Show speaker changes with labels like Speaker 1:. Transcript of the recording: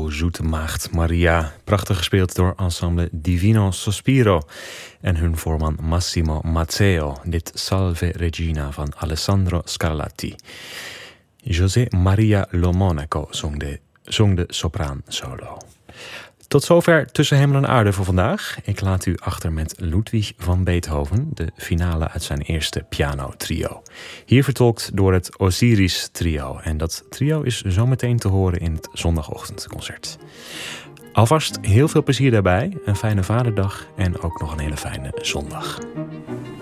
Speaker 1: O Zoete Maagd Maria. Prachtig gespeeld door ensemble Divino Sospiro en hun voorman Massimo Mazzeo. Dit Salve Regina van Alessandro Scarlatti. José Maria Lo Monaco zong de sopraan solo. Tot zover Tussen Hemel en Aarde voor vandaag. Ik laat u achter met Ludwig van Beethoven, de finale uit zijn eerste piano-trio. Hier vertolkt door het Osiris Trio. En dat trio is zometeen te horen in het zondagochtendconcert. Alvast heel veel plezier daarbij, een fijne vaderdag en ook nog een hele fijne zondag.